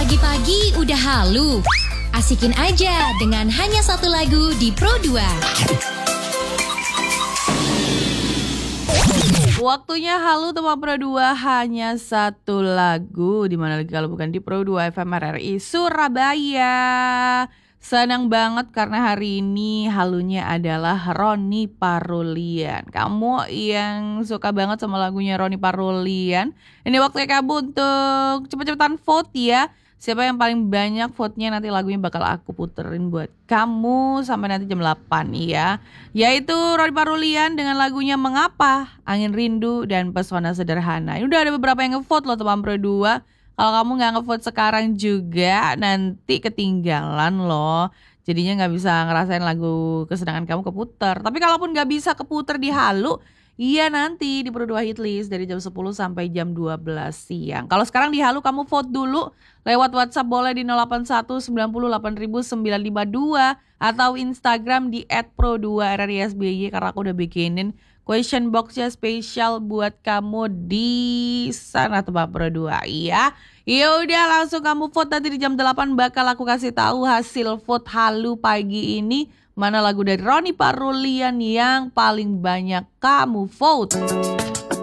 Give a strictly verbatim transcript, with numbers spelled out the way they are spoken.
Pagi-pagi udah halu. Asikin aja dengan hanya satu lagu di Pro dua. Waktunya halu teman Pro dua, hanya satu lagu. Dimana lagi kalau bukan di Pro dua F M R R I Surabaya. Senang banget karena hari ini halunya adalah Ronny Parulian. Kamu yang suka banget sama lagunya Ronny Parulian, ini waktunya kamu untuk cepet-cepetan vote ya. Siapa yang paling banyak vote-nya, nanti lagunya bakal aku puterin buat kamu sampai nanti jam delapan ya. Yaitu Ronny Parulian dengan lagunya Mengapa, Angin Rindu, dan Pesona Sederhana. Ini udah ada beberapa yang ngevote loh teman Pro dua. Kalau kamu gak ngevote sekarang juga, nanti ketinggalan loh. Jadinya gak bisa ngerasain lagu kesenangan kamu keputer. Tapi kalaupun gak bisa keputer di halu, iya nanti di Pro dua Hitlist dari jam sepuluh sampai jam dua belas siang. Kalau sekarang di halu kamu vote dulu lewat WhatsApp boleh di nol delapan satu sembilan nol delapan sembilan lima dua atau Instagram di et pro dua R R I S B Y, karena aku udah bikinin question box-nya spesial buat kamu di sana tempat Pro dua ya. Ya udah langsung kamu vote, nanti di jam delapan bakal aku kasih tahu hasil vote halu pagi ini. Mana lagu dari Ronny Parulian yang paling banyak kamu vote.